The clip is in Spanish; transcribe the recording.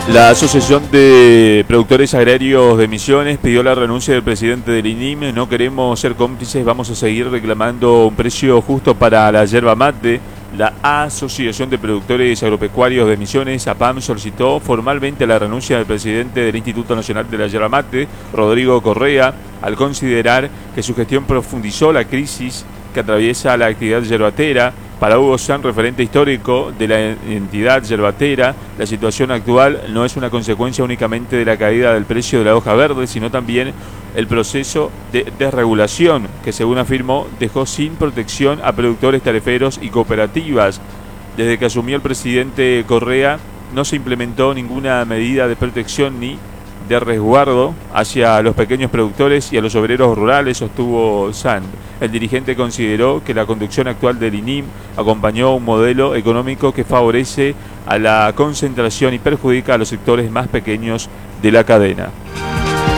La Asociación de Productores Agrarios de Misiones pidió la renuncia del presidente del INIM. No queremos ser cómplices, vamos a seguir reclamando un precio justo para la yerba mate. La Asociación de Productores Agropecuarios de Misiones, APAM, solicitó formalmente la renuncia del presidente del Instituto Nacional de la Yerba Mate, Rodrigo Correa, al considerar que su gestión profundizó la crisis que atraviesa la actividad yerbatera. Para Hugo San, referente histórico de la entidad yerbatera, la situación actual no es una consecuencia únicamente de la caída del precio de la hoja verde, sino también el proceso de desregulación que, según afirmó, dejó sin protección a productores tariferos y cooperativas. Desde que asumió el presidente Correa, no se implementó ninguna medida de protección ni de resguardo hacia los pequeños productores y a los obreros rurales, sostuvo Sand. El dirigente consideró que la conducción actual del INIM acompañó un modelo económico que favorece a la concentración y perjudica a los sectores más pequeños de la cadena.